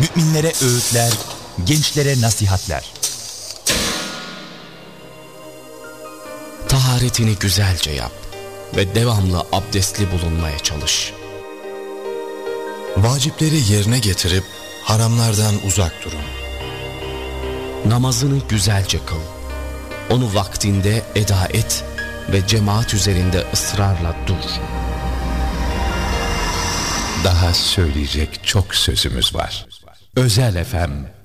müminlere öğütler, gençlere nasihatler. Taharetini güzelce yap ve devamlı abdestli bulunmaya çalış. Vacipleri yerine getirip haramlardan uzak durun. Namazını güzelce kıl. Onu vaktinde eda et ve cemaat üzerinde ısrarla dur. Daha söyleyecek çok sözümüz var. Özel FM